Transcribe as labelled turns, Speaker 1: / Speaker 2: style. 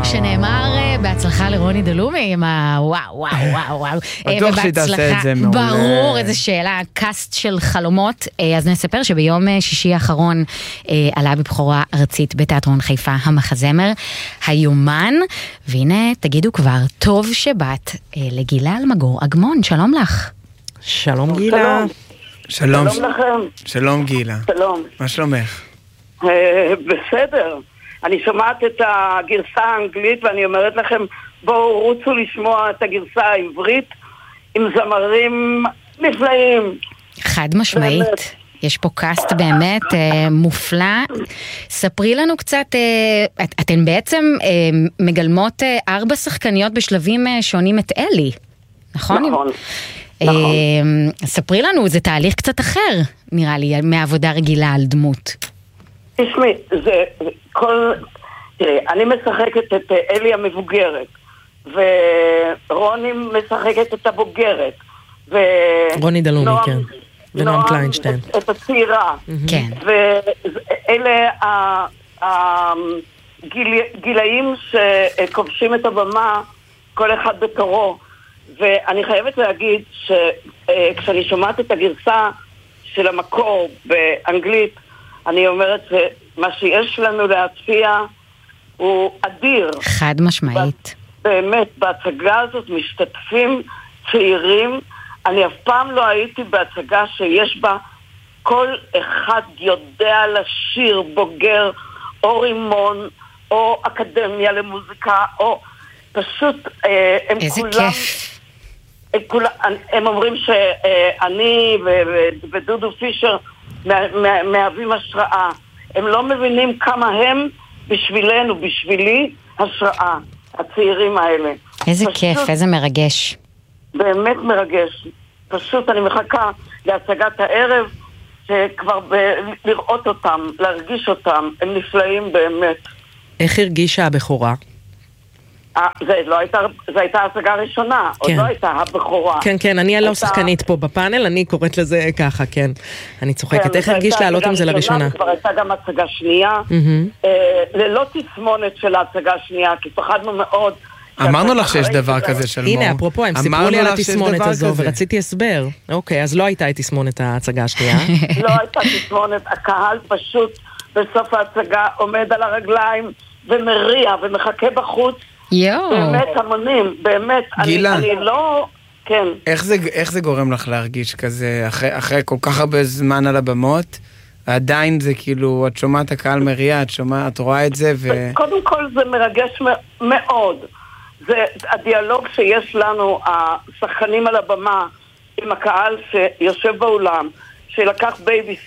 Speaker 1: שנאמר בהצלחה לרוני דלומי עם וואו.
Speaker 2: בטוח שהיא תעשה את זה מעולה.
Speaker 1: ברור, איזו שאלה, קאסט של חלומות. אז נספר שביום שישי האחרון עלה בבחורה ארצית בתיאטרון חיפה המחזמר היומן, והנה תגידו כבר, טוב שבאת לגילה אלמגור אגמון, שלום לך.
Speaker 3: שלום גילה.
Speaker 2: שלום
Speaker 4: לכם.
Speaker 2: שלום גילה.
Speaker 4: שלום.
Speaker 2: מה שלומך?
Speaker 4: בסדר. אני שומעת את הגרסה האנגלית ואני אומרת לכם, בואו רוצו לשמוע את הגרסה העברית עם זמרים נפלאים.
Speaker 1: חד משמעית. יש פה קאסט באמת מופלא. ספרי לנו קצת, אתן בעצם מגלמות 4 שחקניות בשלבים שונים את אלי, נכון?
Speaker 4: נכון.
Speaker 1: ספרי לנו, זה תהליך קצת אחר, נראה לי, מעבודה רגילה על דמות.
Speaker 4: תשמעי, זה כל... תראי, אני משחקת את אלי המבוגרת, ורוני משחקת את הבוגרת,
Speaker 3: רוני דלומי, כן. ונועם קליינשטיין.
Speaker 4: את הצעירה.
Speaker 1: כן.
Speaker 4: ואלה הגילאים שכובשים את הבמה, כל אחד בתורו. ואני חייבת להגיד שכשאני שומעת את הגרסה של המקור באנגלית, אני אומרת שמה שיש לנו להציע הוא אדיר.
Speaker 1: חד משמעית.
Speaker 4: באמת, בהצגה הזאת משתתפים צעירים. אני אף פעם לא הייתי בהצגה שיש בה כל אחד יודע לשיר, בוגר או רימון או אקדמיה למוזיקה או פשוט הם
Speaker 1: איזה
Speaker 4: כולם...
Speaker 1: כיף.
Speaker 4: הם אומרים שאני ודודו פישר מהווים השראה. הם לא מבינים כמה הם בשבילנו, בשבילי, השראה. הצעירים האלה.
Speaker 1: איזה
Speaker 4: פשוט,
Speaker 1: כיף, איזה מרגש.
Speaker 4: באמת מרגש. פשוט אני מחכה להצגת הערב, שכבר לראות אותם, להרגיש אותם. הם נפלאים באמת.
Speaker 3: איך הרגישה הבכורה?
Speaker 4: זו הייתה ההצגה הראשונה, עוד לא הייתה הבכורה.
Speaker 3: כן, אני לא שחקנית פה בפאנל, אני קוראת לזה ככה, כן. אני צוחקת. איך הרגיש לעלות עם זה לראשונה?
Speaker 4: כבר הייתה גם הצגה שנייה, ללא תסמונת של ההצגה השנייה, כי פחדנו מאוד.
Speaker 2: אמרנו לך שיש דבר כזה של מור.
Speaker 3: הנה, אפרופו, הם סיפרו לי על התסמונת הזו, ורציתי הסבר. אוקיי, אז לא הייתה תסמונת ההצגה השנייה.
Speaker 4: לא הייתה תסמונת, הקהל פשוט בסוף ההצגה עומד על הרגליים ומריע ומחכה בחוץ. באמת המונים, באמת.
Speaker 2: גילה,
Speaker 4: אני לא... כן.
Speaker 2: איך זה גורם לך להרגיש כזה, אחרי כל כך הרבה זמן על הבמות, עדיין זה כאילו, את שומעת הקהל מריע, את רואה את זה
Speaker 4: קודם כל זה מרגש מאוד. זה הדיאלוג שיש לנו, השחקנים על הבמה, עם הקהל שיושב באולם, שלקח בייבי